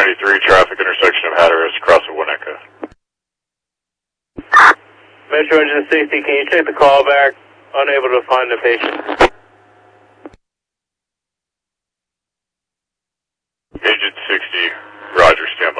93, traffic intersection of Hatteras, crossing Winnetka. Metro Engine 60, can you take the call back? Unable to find the patient. Engine 60, Roger, stand